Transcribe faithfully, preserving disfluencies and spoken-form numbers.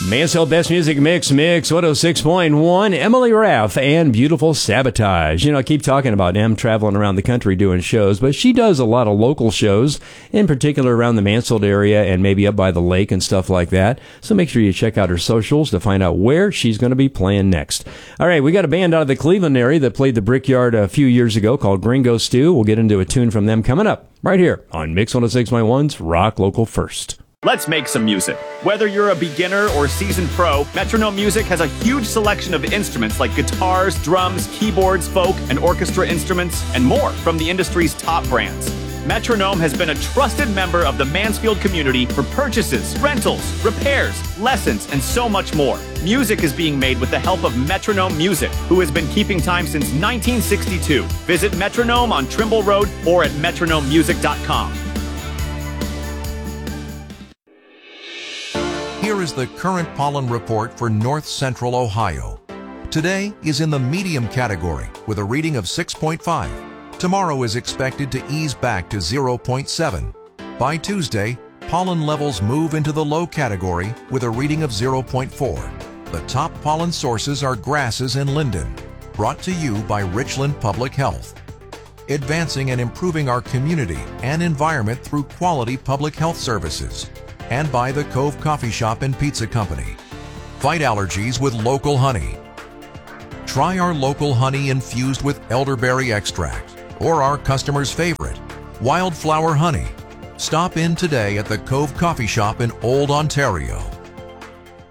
Mansell Best Music Mix, Mix one oh six point one, Emily Raff and Beautiful Sabotage. You know, I keep talking about Em traveling around the country doing shows, but she does a lot of local shows, in particular around the Mansfield area and maybe up by the lake and stuff like that. So make sure you check out her socials to find out where she's going to be playing next. All right, we got a band out of the Cleveland area that played the Brickyard a few years ago called Gringo Stew. We'll get into a tune from them coming up right here on Mix one oh six point one's Rock Local First. Let's make some music. Whether you're a beginner or seasoned pro, Metronome Music has a huge selection of instruments like guitars, drums, keyboards, folk, and orchestra instruments, and more from the industry's top brands. Metronome has been a trusted member of the Mansfield community for purchases, rentals, repairs, lessons, and so much more. Music is being made with the help of Metronome Music, who has been keeping time since nineteen sixty-two. Visit Metronome on Trimble Road or at metronome music dot com. Here is the current pollen report for North Central Ohio. Today is in the medium category with a reading of six point five. Tomorrow is expected to ease back to zero point seven. By Tuesday, pollen levels move into the low category with a reading of zero point four. The top pollen sources are grasses and linden. Brought to you by Richland Public Health. Advancing and improving our community and environment through quality public health services. And by the Cove Coffee Shop and Pizza Company. Fight allergies with local honey. Try our local honey infused with elderberry extract or our customer's favorite, wildflower honey. Stop in today at the Cove Coffee Shop in Old Ontario.